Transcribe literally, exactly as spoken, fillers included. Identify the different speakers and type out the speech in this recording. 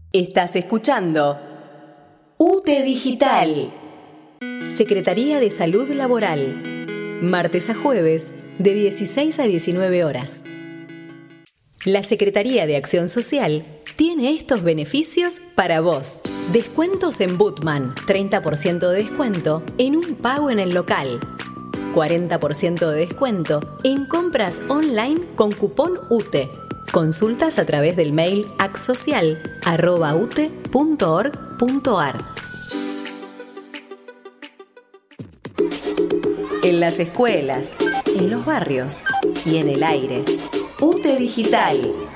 Speaker 1: Estás escuchando U T E Digital. Secretaría de Salud Laboral. Martes a jueves, de dieciséis a diecinueve horas. La Secretaría de Acción Social tiene estos beneficios para vos. Descuentos en Butman, treinta por ciento de descuento en un pago en el local. cuarenta por ciento de descuento en compras online con cupón U T E. Consultas a través del mail acsocial arroba ute punto org punto ar. En las escuelas, en los barrios y en el aire. U T E Digital.